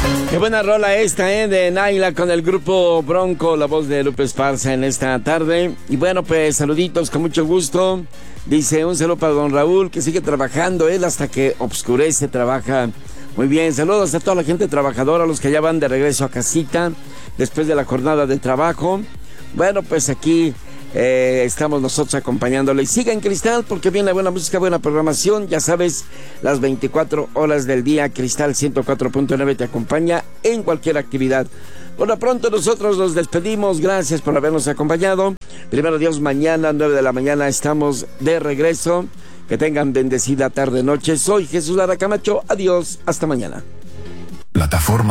Qué buena rola esta, de Naila con el grupo Bronco, la voz de Lupe Esparza en esta tarde. Y bueno, pues saluditos con mucho gusto. Dice un saludo para don Raúl, que sigue trabajando, él hasta que oscurece trabaja muy bien. Saludos a toda la gente trabajadora, los que ya van de regreso a casita después de la jornada de trabajo. Bueno, pues aquí estamos nosotros acompañándole. Y siga en Cristal porque viene buena música, buena programación. Ya sabes, las 24 horas del día, Cristal 104.9 te acompaña en cualquier actividad. Por lo pronto nosotros nos despedimos. Gracias por habernos acompañado. Primero Dios, mañana 9 de la mañana estamos de regreso. Que tengan bendecida tarde-noche. Soy Jesús Lara Camacho. Adiós, hasta mañana. Plataforma